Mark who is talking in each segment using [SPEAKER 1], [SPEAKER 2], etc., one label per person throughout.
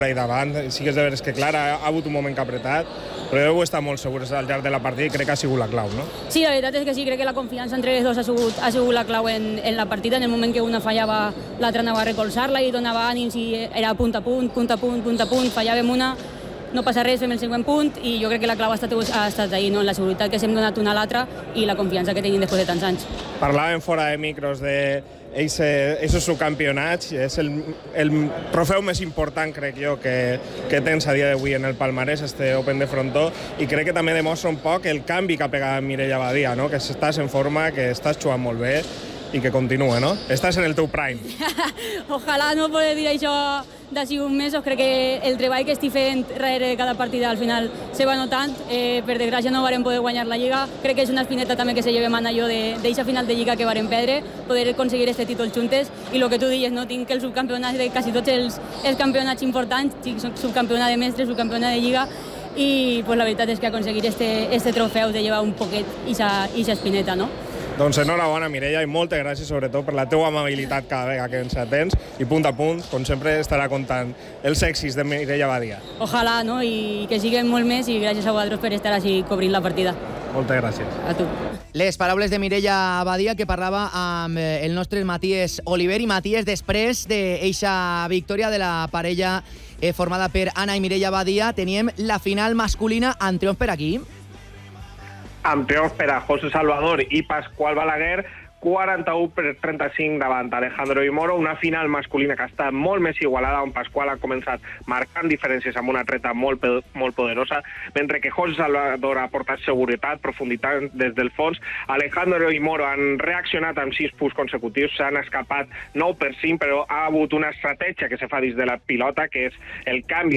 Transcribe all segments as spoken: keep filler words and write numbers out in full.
[SPEAKER 1] i davant, sí que és de veres que clar, ha, ha hagut un moment que ha apretat, però heu estat molt segurs al llarg de la partida i crec que ha sigut la clau, no?
[SPEAKER 2] Sí, la veritat és que sí, crec que la confiança entre els dos ha sigut, ha sigut la clau en, en la partida. En el moment que una fallava, l'altra anava a recolzar-la i donava ànims i era punt a punt, punt a punt, punt a punt, fallàvem una, no passa res, fem el següent punt i jo crec que la clau ha estat, ha estat ahí, no? La seguretat que s'hem donat una a l'altra i la confiança que tenim després de tants anys.
[SPEAKER 1] Parlàvem fora de micros de aquests subcampionats, és el, el trofeu més important, crec jo, que, que tens a dia d'avui en el palmarès, este Open de Frontó, i crec que també demostra un poc el canvi que ha pegat Mireia Badia, no? Que estàs en forma, que estàs jugant molt bé i que continua, no? Estàs en el teu prime.
[SPEAKER 2] Ojalà no poder dir això d'ací uns mesos. Crec que el treball que estic fent darrere cada partida al final se va notant. Eh, per desgràcia no vàrem poder guanyar la Lliga. Crec que és una espineta també que se lleva man allò d'eixa final de Lliga que vàrem perdre, poder aconseguir este títol juntes. I el que tu dius, no? Tinc el subcampionat de quasi tots els, els campionats importants, tinc subcampionat de mestres, subcampionat de Lliga, i pues, la veritat és que aconseguir este, este trofeu de llevar un poquet eixa espineta, no?
[SPEAKER 1] Doncs enhorabona, Mireia, i moltes gràcies sobretot per la teua amabilitat cada vegada que ens atens i punt a punt, com sempre, estarà contant els èxits de Mireia Badia.
[SPEAKER 2] Ojalà, no? I que siguem molt més i gràcies a vosaltres per estar així cobrint la partida.
[SPEAKER 1] Moltes gràcies.
[SPEAKER 2] A tu.
[SPEAKER 3] Les paraules de Mireia Badia, que parlava amb el nostre Matías Oliver. I Matías, després d'eixa victòria de la parella eh, formada per Anna i Mireia Badia, teníem la final masculina amb triomf per aquí.
[SPEAKER 4] Amb triomf per a José Salvador i Pasqual Balaguer, quaranta-u per trenta-cinc davant Alejandro i Moro, una final masculina que ha estat molt més igualada, on Pasqual ha començat marcant diferències amb una treta molt, molt poderosa, mentre que José Salvador ha portat seguretat, profunditat des del fons. Alejandro i Moro han reaccionat amb sis punts consecutius, s'han escapat nou per cinc, però ha hagut una estratègia que se fa dins de la pilota, que és el canvi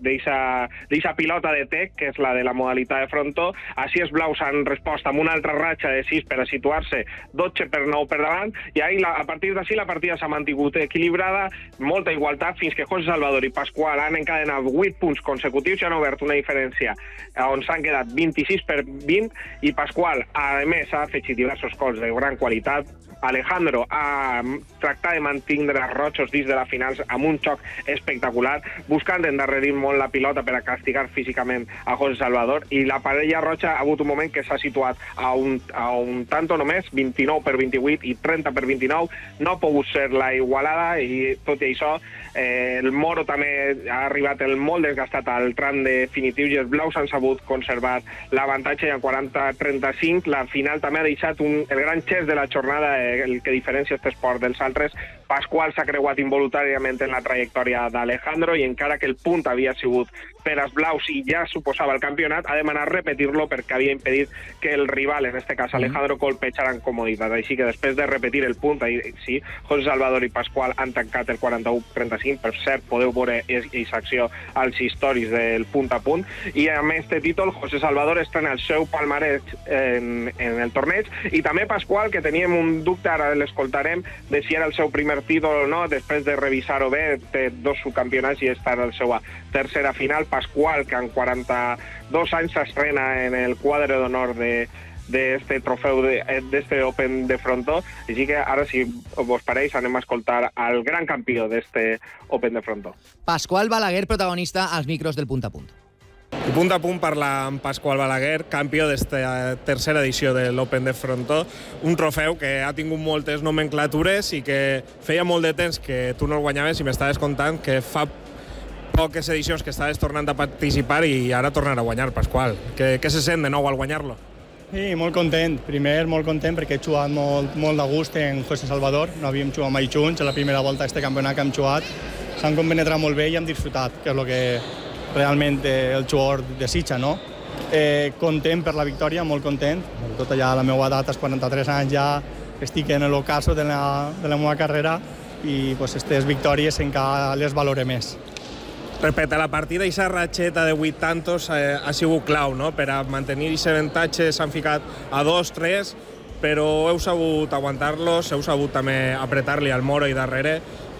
[SPEAKER 4] d'eixa pilota de tec, que és la de la modalitat de frontó. Així els blaus han respost amb una altra ratxa de sis per a situar-se dotze per nou per davant, i ahir, a partir d'ací la partida s'ha mantingut equilibrada, molta igualtat, fins que José Salvador i Pasqual han encadenat vuit punts consecutius i han obert una diferència on s'han quedat vint-i-sis per vint, i Pasqual, a més, ha afegit diversos gols de gran qualitat. Alejandro ha tractat de mantenir els rojos dins de la final amb un xoc espectacular, buscant endarrerir molt la pilota per a castigar físicament a José Salvador, i la parella roja ha hagut un moment que s'ha situat a un, a un tanto només, vint-i-nou per vint-i-vuit i trenta per vint-i-nou, no ha pogut ser la igualada, i tot i això eh, el Moro també ha arribat el molt desgastat al tram definitiu i els blaus han sabut conservar l'avantatge, i en quaranta a trenta-cinc la final també ha deixat un, el gran xest de la jornada, eh, el que diferencia este esport dels altres. Pasqual s'ha creuat involuntàriament en la trajectòria d'Alejandro, i encara que el punt havia sigut per als blaus i ja suposava el campionat, ha demanat repetir-lo perquè havia impedit que el rival, en este cas Alejandro, colpejara en comoditat. Així que després de repetir el punt, ahir sí, José Salvador i Pasqual han tancat el quaranta-u trenta-cinc. Per cert, podeu veure aquesta acció als històrics del punt a punt. I amb este títol, José Salvador estrena el seu palmarès en, en el torneig, i també Pasqual, que teníem un dubte, ara l'escoltarem, de si era el seu primer títol o no, després de revisar-ho bé, té dos subcampionats i està en la seva tercera final. Pasqual, que en quaranta-dos anys s'estrena en el quadre d'honor de d'este trofeu, d'este Open de Frontó. Així que ara, si vos pareix, anem a escoltar al gran campió d'este Open de Frontó.
[SPEAKER 3] Pasqual Balaguer, protagonista als micros del Punt a Punt.
[SPEAKER 1] I punt a punt parla amb Pasqual Balaguer, campió d'esta tercera edició de l'Open de Frontó, un trofeu que ha tingut moltes nomenclatures i que feia molt de temps que tu no el guanyaves, i m'estaves contant que fa poques edicions que estaves tornant a participar i ara tornar a guanyar, Pasqual. Què, què se sent de nou al guanyar-lo?
[SPEAKER 5] Sí, molt content. Primer, molt content perquè he jugat molt, molt de gust en José Salvador. No havíem jugat mai junts, a la primera volta d'aquest campionat que hem jugat. S'han compenetrat molt bé i hem disfrutat, que és el que realment el jugador desitja, no? Eh, content per la victòria, molt content. Tot allà a la meva edat, als quaranta-tres anys, ja estic en l'ocaso de, la, de la meva carrera, i pues, aquestes victòries encara les valore més.
[SPEAKER 1] Respecte a la partida, aquesta ratxeta de vuit tantos eh, ha sigut clau, no? Per a mantenir aquest avantatge s'han ficat a dos, tres, però heu sabut aguantar-los, heu sabut també apretar-li al Moro i darrere,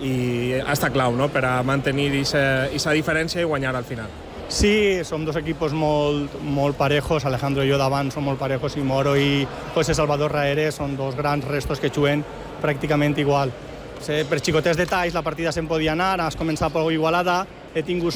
[SPEAKER 1] i ha estat clau, no? Per a mantenir aquesta diferència i guanyar al final.
[SPEAKER 5] Sí, som dos equipos molt, molt parejos. Alejandro i jo davant som molt parejos, i Moro i José Salvador Raere són dos grans restos que juguen pràcticament igual. Per xicotets detalls la partida se'n podia anar, has començat prou igualada, he tingut